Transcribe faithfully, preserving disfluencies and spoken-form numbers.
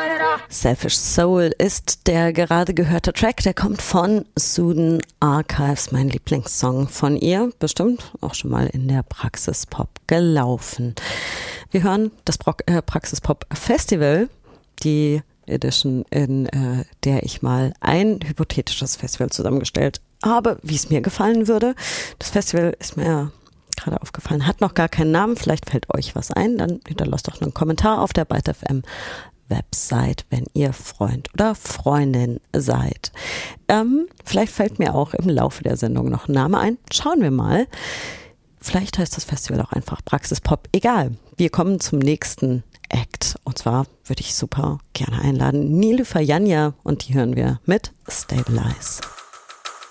Selfish Soul ist der gerade gehörte Track, der kommt von Suden Archives, mein Lieblingssong von ihr, bestimmt auch schon mal in der Praxis Pop gelaufen. Wir hören das Pro- äh, Praxis Pop Festival, die Edition, in äh, der ich mal ein hypothetisches Festival zusammengestellt habe, wie es mir gefallen würde. Das Festival ist mir gerade aufgefallen, hat noch gar keinen Namen, vielleicht fällt euch was ein, dann hinterlasst doch einen Kommentar auf der Byte F M Website, wenn ihr Freund oder Freundin seid. Ähm, vielleicht fällt mir auch im Laufe der Sendung noch ein Name ein. Schauen wir mal. Vielleicht heißt das Festival auch einfach Praxis Pop. Egal. Wir kommen zum nächsten Act. Und zwar würde ich super gerne einladen Nilüfer Yanya und die hören wir mit Stabilize.